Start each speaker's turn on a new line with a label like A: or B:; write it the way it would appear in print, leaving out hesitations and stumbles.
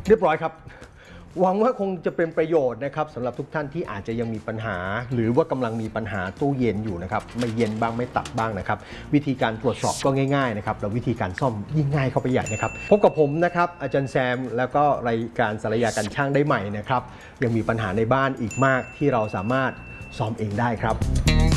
A: เรียบร้อยครับหวังว่าคงจะเป็นประโยชน์นะครับสำหรับทุกท่านที่อาจจะยังมีปัญหาหรือว่ากำลังมีปัญหาตู้เย็นอยู่นะครับไม่เย็นบ้างไม่ตับบ้างนะครับวิธีการตรวจสอบก็ง่ายๆนะครับแล้ววิธีการซ่อมยิ่งง่ายเข้าไปใหญ่นะครับพบกับผมนะครับอาจารย์แซมแล้วก็รายการสารยากันช่างได้ใหม่นะครับยังมีปัญหาในบ้านอีกมากที่เราสามารถซ่อมเองได้ครับ